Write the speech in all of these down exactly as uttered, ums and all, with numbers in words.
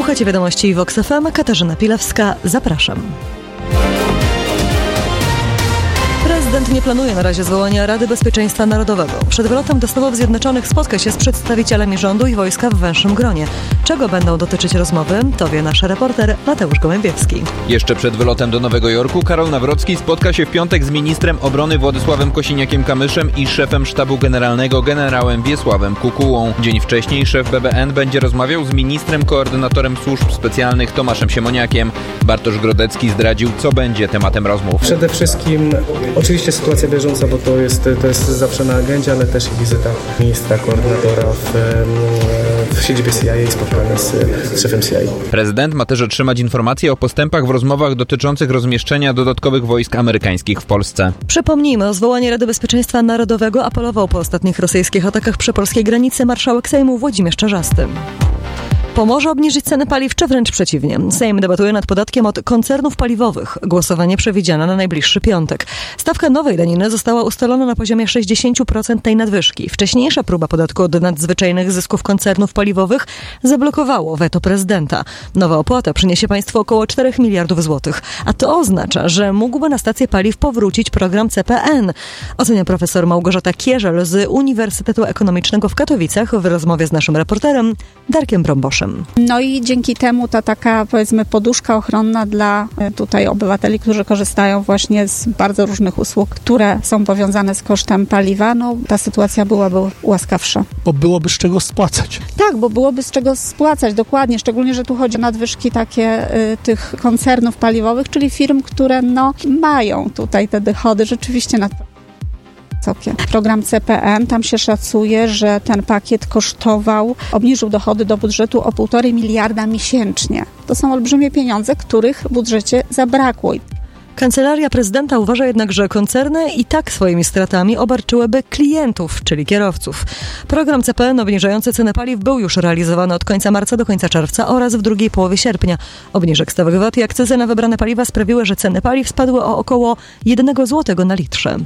Słuchajcie wiadomości Vox F M, Katarzyna Pilewska, zapraszam. Prezydent nie planuje na razie zwołania Rady Bezpieczeństwa Narodowego. Przed wylotem do Stanów Zjednoczonych spotka się z przedstawicielami rządu i wojska w węższym gronie. Czego będą dotyczyć rozmowy, to wie nasz reporter Mateusz Gołębiewski. Jeszcze przed wylotem do Nowego Jorku Karol Nawrocki spotka się w piątek z ministrem obrony Władysławem Kosiniakiem-Kamyszem i szefem sztabu generalnego generałem Wiesławem Kukułą. Dzień wcześniej szef B B N będzie rozmawiał z ministrem koordynatorem służb specjalnych Tomaszem Siemoniakiem. Bartosz Grodecki zdradził, co będzie tematem rozmów. Przede wszystkim oczywiście sytuacja bieżąca, bo to jest, to jest zawsze na agendzie, ale też i wizyta ministra koordynatora w, w siedzibie C I A i spotkanie z, z szefem C I A. Prezydent ma też otrzymać informacje o postępach w rozmowach dotyczących rozmieszczenia dodatkowych wojsk amerykańskich w Polsce. Przypomnijmy, o zwołanie Rady Bezpieczeństwa Narodowego apelował po ostatnich rosyjskich atakach przy polskiej granicy marszałek Sejmu Włodzimierz Czarzasty. Pomoże obniżyć ceny paliw, czy wręcz przeciwnie? Sejm debatuje nad podatkiem od koncernów paliwowych. Głosowanie przewidziane na najbliższy piątek. Stawka nowej daniny została ustalona na poziomie sześćdziesiąt procent tej nadwyżki. Wcześniejsza próba podatku od nadzwyczajnych zysków koncernów paliwowych zablokowało weto prezydenta. Nowa opłata przyniesie państwu około czterech miliardów złotych. A to oznacza, że mógłby na stację paliw powrócić program C P N. Ocenia profesor Małgorzata Kierzel z Uniwersytetu Ekonomicznego w Katowicach w rozmowie z naszym reporterem Darkiem Brąboszem. No i dzięki temu ta taka, powiedzmy, poduszka ochronna dla tutaj obywateli, którzy korzystają właśnie z bardzo różnych usług, które są powiązane z kosztem paliwa, no ta sytuacja byłaby łaskawsza. Bo byłoby z czego spłacać. Tak, bo byłoby z czego spłacać, dokładnie, szczególnie, że tu chodzi o nadwyżki takie y, tych koncernów paliwowych, czyli firm, które no mają tutaj te dochody rzeczywiście nad Program C P N, tam się szacuje, że ten pakiet kosztował, obniżył dochody do budżetu o półtorej miliarda miesięcznie. To są olbrzymie pieniądze, których w budżecie zabrakło. Kancelaria prezydenta uważa jednak, że koncerny i tak swoimi stratami obarczyłyby klientów, czyli kierowców. Program C P N obniżający cenę paliw był już realizowany od końca marca do końca czerwca oraz w drugiej połowie sierpnia. Obniżek stawek V A T i akcyzy na wybrane paliwa sprawiły, że ceny paliw spadły o około jednego złotego na litrze.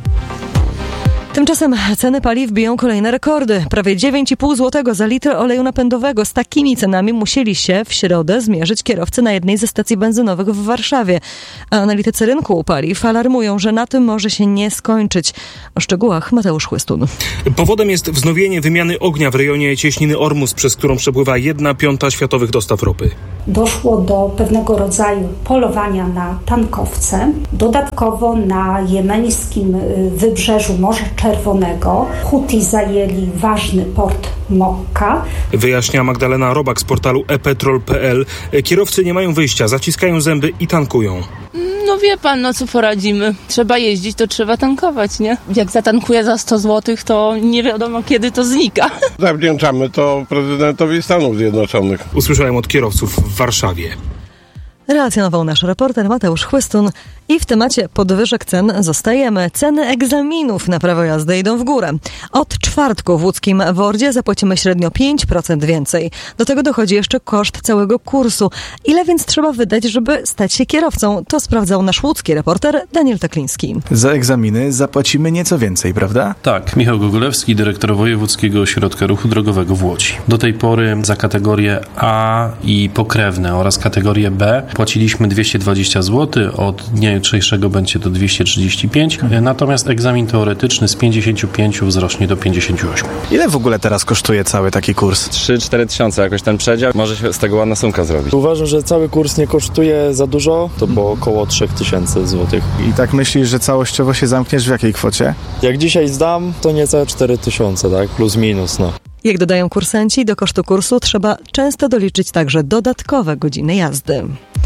Tymczasem ceny paliw biją kolejne rekordy. Prawie dziewięć i pół złotego za litr oleju napędowego. Z takimi cenami musieli się w środę zmierzyć kierowcy na jednej ze stacji benzynowych w Warszawie. A analitycy rynku paliw alarmują, że na tym może się nie skończyć. O szczegółach Mateusz Chłystun. Powodem jest wznowienie wymiany ognia w rejonie cieśniny Ormus, przez którą przepływa jedna piąta światowych dostaw ropy. Doszło do pewnego rodzaju polowania na tankowce. Dodatkowo na jemeńskim wybrzeżu Morza Czerwonego Huti zajęli ważny port Mokka. Wyjaśnia Magdalena Robak z portalu e petrol kropka p l. Kierowcy nie mają wyjścia, zaciskają zęby i tankują. No wie pan, no co poradzimy. Trzeba jeździć, to trzeba tankować, nie? Jak zatankuję za sto złotych, to nie wiadomo kiedy to znika. Zawdzięczamy to prezydentowi Stanów Zjednoczonych. Usłyszałem od kierowców w Warszawie. Relacjonował nasz reporter Mateusz Chłystun. I w temacie podwyżek cen zostajemy. Ceny egzaminów na prawo jazdy idą w górę. Od czwartku w łódzkim WORD-zie zapłacimy średnio pięć procent więcej. Do tego dochodzi jeszcze koszt całego kursu. Ile więc trzeba wydać, żeby stać się kierowcą? To sprawdzał nasz łódzki reporter Daniel Tekliński. Za egzaminy zapłacimy nieco więcej, prawda? Tak, Michał Gogolewski, dyrektor Wojewódzkiego Ośrodka Ruchu Drogowego w Łodzi. Do tej pory za kategorię A i pokrewne oraz kategorię B płaciliśmy dwieście dwadzieścia złotych, od dnia jutrzejszego będzie to dwieście trzydzieści pięć, natomiast egzamin teoretyczny z pięćdziesięciu pięciu wzrośnie do pięćdziesięciu ośmiu. Ile w ogóle teraz kosztuje cały taki kurs? trzy cztery tysiące, jakoś ten przedział, może się z tego ładna sumka zrobić. Uważam, że cały kurs nie kosztuje za dużo, to było około trzy tysiące złotych. I tak myślisz, że całościowo się zamkniesz w jakiej kwocie? Jak dzisiaj zdam, to niecałe cztery tysiące, tak? Plus minus, no. Jak dodają kursanci, do kosztu kursu trzeba często doliczyć także dodatkowe godziny jazdy.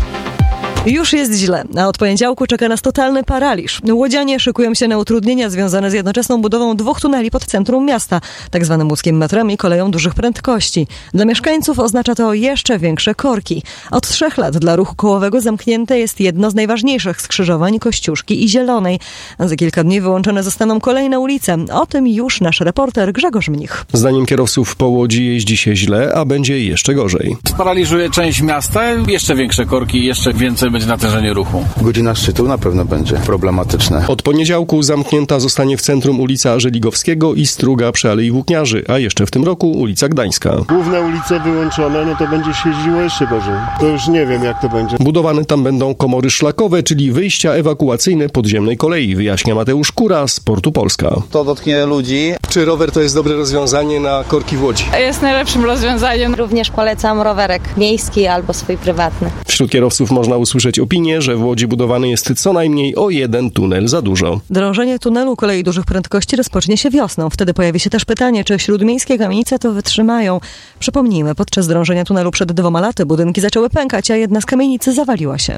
Już jest źle, a od poniedziałku czeka nas totalny paraliż. Łodzianie szykują się na utrudnienia związane z jednoczesną budową dwóch tuneli pod centrum miasta, tak zwanym łódzkim metrem i koleją dużych prędkości. Dla mieszkańców oznacza to jeszcze większe korki. Od trzech lat dla ruchu kołowego zamknięte jest jedno z najważniejszych skrzyżowań Kościuszki i Zielonej. Za kilka dni wyłączone zostaną kolejne ulice. O tym już nasz reporter Grzegorz Mnich. Zdaniem kierowców po Łodzi jeździ się źle, a będzie jeszcze gorzej. Sparaliżuje część miasta, jeszcze większe korki, jeszcze więcej będzie natężenie ruchu? Godzina szczytu na pewno będzie problematyczne. Od poniedziałku zamknięta zostanie w centrum ulica Żeligowskiego i Struga przy Alei Włókniarzy, a jeszcze w tym roku ulica Gdańska. Główne ulice wyłączone, no to będzie się jeździło jeszcze gorzej. To już nie wiem, jak to będzie. Budowane tam będą komory szlakowe, czyli wyjścia ewakuacyjne podziemnej kolei, wyjaśnia Mateusz Kura z Portu Polska. To dotknie ludzi. Czy rower to jest dobre rozwiązanie na korki w Łodzi? Jest najlepszym rozwiązaniem. Również polecam rowerek miejski albo swój prywatny. Wśród kierowców można usłyszeć opinię, że w Łodzi budowany jest co najmniej o jeden tunel za dużo. Drążenie tunelu kolei dużych prędkości rozpocznie się wiosną. Wtedy pojawi się też pytanie, czy śródmiejskie kamienice to wytrzymają. Przypomnijmy, podczas drążenia tunelu przed dwoma laty budynki zaczęły pękać, a jedna z kamienic zawaliła się.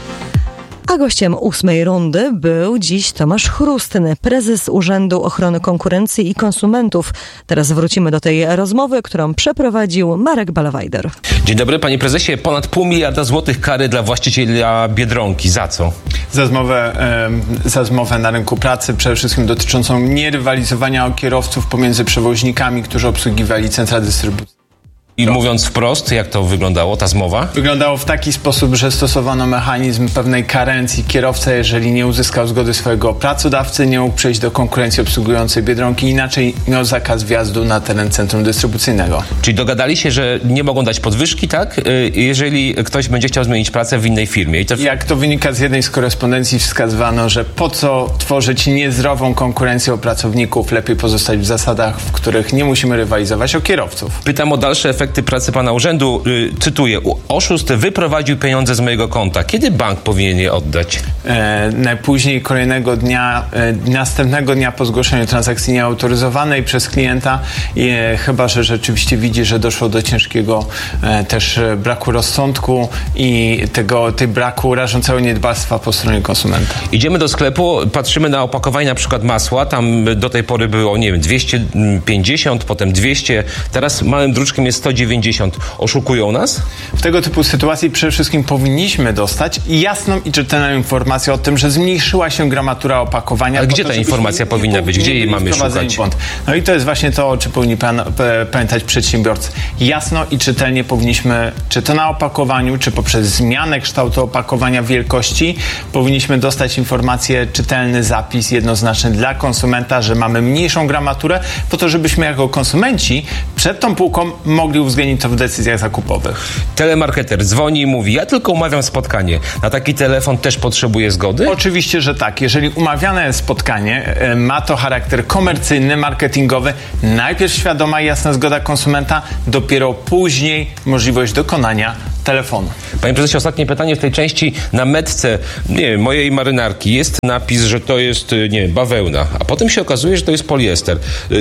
A gościem ósmej rundy był dziś Tomasz Chrustny, prezes Urzędu Ochrony Konkurencji i Konsumentów. Teraz wrócimy do tej rozmowy, którą przeprowadził Marek Balowajder. Dzień dobry, panie prezesie. Ponad pół miliarda złotych kary dla właściciela Biedronki. Za co? Za zmowę, za zmowę na rynku pracy, przede wszystkim dotyczącą nierywalizowania kierowców pomiędzy przewoźnikami, którzy obsługiwali centra dystrybucji. I mówiąc wprost, jak to wyglądało, ta zmowa? Wyglądało w taki sposób, że stosowano mechanizm pewnej karencji. Kierowca, jeżeli nie uzyskał zgody swojego pracodawcy, nie mógł przejść do konkurencji obsługującej Biedronki, inaczej miał zakaz wjazdu na teren centrum dystrybucyjnego. Czyli dogadali się, że nie mogą dać podwyżki, tak? Jeżeli ktoś będzie chciał zmienić pracę w innej firmie. I to... Jak to wynika z jednej z korespondencji, wskazywano, że po co tworzyć niezdrową konkurencję o pracowników, lepiej pozostać w zasadach, w których nie musimy rywalizować o kierowców. Pytam o dalsze efekty pracy pana urzędu. Cytuję, oszust wyprowadził pieniądze z mojego konta. Kiedy bank powinien je oddać? E, najpóźniej kolejnego dnia, e, następnego dnia po zgłoszeniu transakcji nieautoryzowanej przez klienta, e, chyba że rzeczywiście widzi, że doszło do ciężkiego e, też braku rozsądku i tego, tej braku rażącego niedbalstwa po stronie konsumenta. Idziemy do sklepu, patrzymy na opakowanie na przykład masła, tam do tej pory było, nie wiem, dwieście pięćdziesiąt, potem dwieście, teraz małym druczkiem jest sto dziewięćdziesiąt. Oszukują nas? W tego typu sytuacji przede wszystkim powinniśmy dostać jasną i czytelną informację o tym, że zmniejszyła się gramatura opakowania. Ale gdzie ta informacja powinna być? Gdzie jej mamy szukać? Błąd. No i to jest właśnie to, o czym powinni pan, p, pamiętać przedsiębiorcy. Jasno i czytelnie powinniśmy, czy to na opakowaniu, czy poprzez zmianę kształtu opakowania, wielkości, powinniśmy dostać informację, czytelny zapis jednoznaczny dla konsumenta, że mamy mniejszą gramaturę, po to, żebyśmy jako konsumenci przed tą półką mogli uwzględnić to w decyzjach zakupowych. Telemarketer dzwoni i mówi, ja tylko umawiam spotkanie. Na taki telefon też potrzebuje zgody? Oczywiście, że tak. Jeżeli umawiane jest spotkanie, ma to charakter komercyjny, marketingowy, najpierw świadoma i jasna zgoda konsumenta, dopiero później możliwość dokonania telefonu. Panie prezesie, ostatnie pytanie w tej części. Na metce, nie wiem, mojej marynarki jest napis, że to jest, nie wiem, bawełna, a potem się okazuje, że to jest poliester.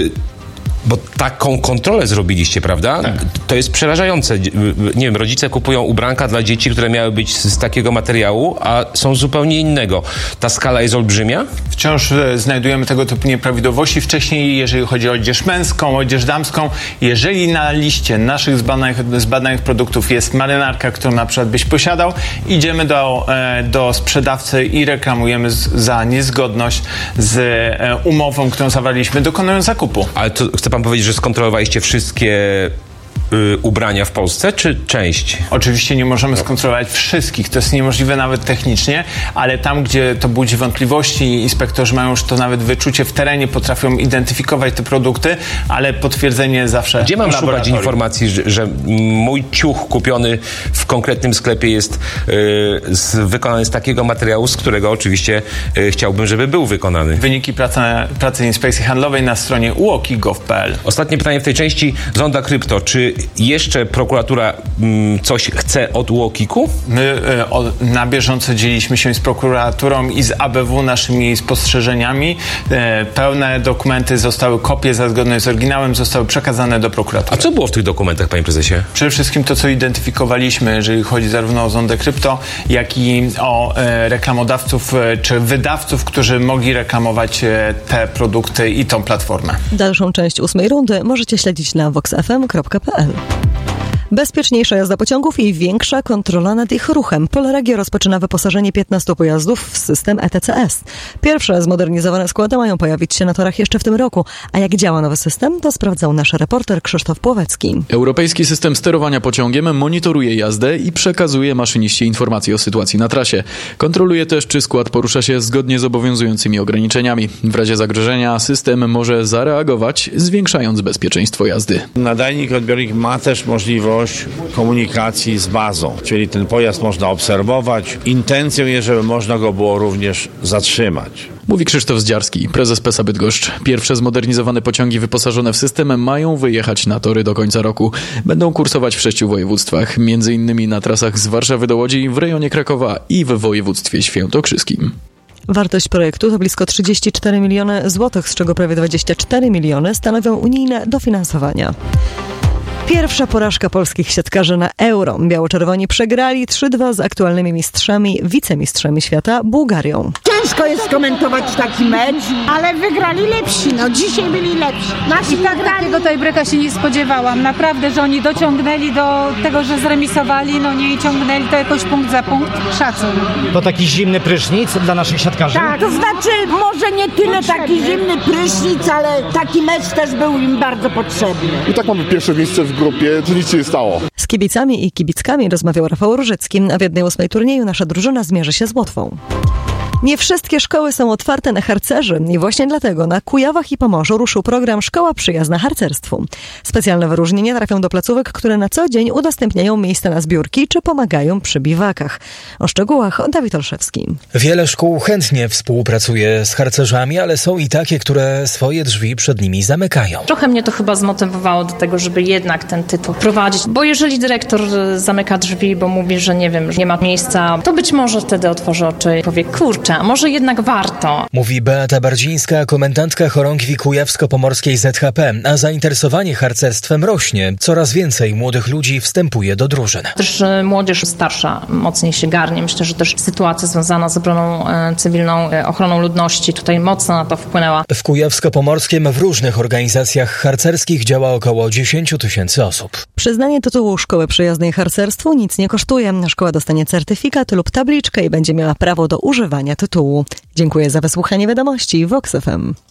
Bo taką kontrolę zrobiliście, prawda? Tak. To jest przerażające. Nie wiem, rodzice kupują ubranka dla dzieci, które miały być z, z takiego materiału, a są zupełnie innego. Ta skala jest olbrzymia? Wciąż znajdujemy tego typu nieprawidłowości. Wcześniej, jeżeli chodzi o odzież męską, odzież damską, jeżeli na liście naszych zbadanych, zbadanych produktów jest marynarka, którą na przykład byś posiadał, idziemy do, do sprzedawcy i reklamujemy z, za niezgodność z umową, którą zawarliśmy, dokonując zakupu. Ale to chce pan powiedzieć, że skontrolowaliście wszystkie y, ubrania w Polsce, czy część? Oczywiście nie możemy skontrolować wszystkich, to jest niemożliwe nawet technicznie, ale tam, gdzie to budzi wątpliwości, inspektorzy mają już to nawet wyczucie w terenie, potrafią identyfikować te produkty, ale potwierdzenie zawsze. Gdzie mam szukać informacji, że, że mój ciuch kupiony w konkretnym sklepie jest y, z, wykonany z takiego materiału, z którego oczywiście y, chciałbym, żeby był wykonany? Wyniki pracy, pracy Inspekcji Handlowej na stronie u o k i kropka gov kropka p l. Ostatnie pytanie w tej części. Zonda Krypto. Czy jeszcze prokuratura mm, coś chce od U O K I K-u? My y, o, na bieżąco dzieliliśmy się z prokuraturą i z A B W naszymi spostrzeżeniami. Y, pełne dokumenty zostały, kopie za zgodność z oryginałem zostały przekazane do prokuratury. A co było w tych dokumentach, panie prezesie? Przede wszystkim to, co identyfikowaliśmy, jeżeli chodzi zarówno o Zondę Krypto, jak i o y, reklamodawców y, czy wydawców, którzy mogli reklamować y, te produkty i tą platformę. Dalszą część ósmej rundy możecie śledzić na vox f m kropka p l. Bezpieczniejsza jazda pociągów i większa kontrola nad ich ruchem. Polregio rozpoczyna wyposażenie piętnastu pojazdów w system E T C S. Pierwsze zmodernizowane składy mają pojawić się na torach jeszcze w tym roku. A jak działa nowy system, to sprawdzał nasz reporter Krzysztof Płowecki. Europejski system sterowania pociągiem monitoruje jazdę i przekazuje maszyniście informacje o sytuacji na trasie. Kontroluje też, czy skład porusza się zgodnie z obowiązującymi ograniczeniami. W razie zagrożenia system może zareagować, zwiększając bezpieczeństwo jazdy. Nadajnik, odbiornik ma też możliwość komunikacji z bazą, czyli ten pojazd można obserwować. Intencją jest, żeby można go było również zatrzymać. Mówi Krzysztof Zdziarski, prezes P E S A Bydgoszcz. Pierwsze zmodernizowane pociągi wyposażone w system mają wyjechać na tory do końca roku. Będą kursować w sześciu województwach, między innymi na trasach z Warszawy do Łodzi, w rejonie Krakowa i w województwie świętokrzyskim. Wartość projektu to blisko trzydzieści cztery miliony złotych, z czego prawie dwadzieścia cztery miliony stanowią unijne dofinansowania. Pierwsza porażka polskich siatkarzy na Euro. Biało-czerwoni przegrali trzy dwa z aktualnymi mistrzami, wicemistrzami świata Bułgarią. Ciężko jest skomentować taki mecz, ale wygrali lepsi. No dzisiaj byli lepsi. Nasi I tak takiego tiebreaka się nie spodziewałam. Naprawdę, że oni dociągnęli do tego, że zremisowali, no nie i ciągnęli to jakoś punkt za punkt. Szacun. To taki zimny prysznic dla naszych siatkarzy? Tak, to znaczy może nie tyle potrzebny. Taki zimny prysznic, ale taki mecz też był im bardzo potrzebny. I tak mamy pierwsze miejsce w grupie, to nic się nie stało. Z kibicami i kibickami rozmawiał Rafał Różycki, a w jednej ósmej turnieju nasza drużyna zmierzy się z Łotwą. Nie wszystkie szkoły są otwarte na harcerzy i właśnie dlatego na Kujawach i Pomorzu ruszył program Szkoła Przyjazna Harcerstwu. Specjalne wyróżnienia trafią do placówek, które na co dzień udostępniają miejsca na zbiórki czy pomagają przy biwakach. O szczegółach Dawid Olszewski. Wiele szkół chętnie współpracuje z harcerzami, ale są i takie, które swoje drzwi przed nimi zamykają. Trochę mnie to chyba zmotywowało do tego, żeby jednak ten tytuł prowadzić, bo jeżeli dyrektor zamyka drzwi, bo mówi, że nie wiem, że nie ma miejsca, to być może wtedy otworzy oczy i powie, kurczę, a może jednak warto. Mówi Beata Bardzińska, komendantka chorągwi kujawsko-pomorskiej Z H P, a zainteresowanie harcerstwem rośnie. Coraz więcej młodych ludzi wstępuje do drużyn. Też młodzież starsza mocniej się garnie. Myślę, że też sytuacja związana z obroną cywilną, ochroną ludności tutaj mocno na to wpłynęła. W Kujawsko-Pomorskiem w różnych organizacjach harcerskich działa około dziesięć tysięcy osób. Przyznanie tytułu Szkoły Przyjaznej Harcerstwu nic nie kosztuje. Szkoła dostanie certyfikat lub tabliczkę i będzie miała prawo do używania tytułu. Dziękuję za wysłuchanie wiadomości Vox F M.